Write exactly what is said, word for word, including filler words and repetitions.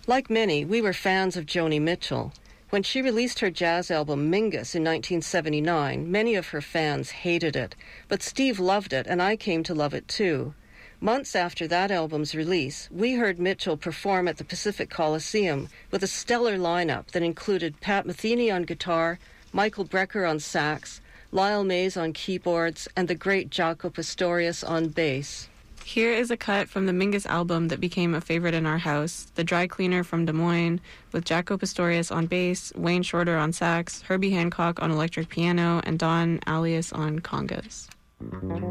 Like many, we were fans of Joni Mitchell. When she released her jazz album Mingus in nineteen seventy-nine, many of her fans hated it, but Steve loved it, and I came to love it too. Months after that album's release, we heard Mitchell perform at the Pacific Coliseum with a stellar lineup that included Pat Metheny on guitar, Michael Brecker on sax, Lyle Mays on keyboards, and the great Jaco Pastorius on bass. Here is a cut from the Mingus album that became a favorite in our house, The Dry Cleaner from Des Moines, with Jaco Pastorius on bass, Wayne Shorter on sax, Herbie Hancock on electric piano, and Don Alias on congas.